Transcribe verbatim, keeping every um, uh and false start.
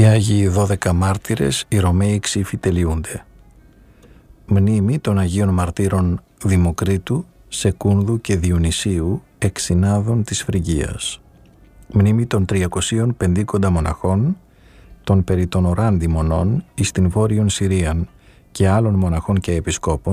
Οι Άγιοι δώδεκα μάρτυρες, οι Ρωμαίοι ξύφοι τελειούνται. Μνήμη των Αγίων Μαρτύρων Δημοκρίτου, Σεκούνδου και Διονυσίου, εξυνάδων της Φρυγίας. Μνήμη των τριακοσίων πεντήκοντα μοναχών, των περί των οράντι μονών εις την Βόρειον Συρίαν και άλλων μοναχών και επισκόπων,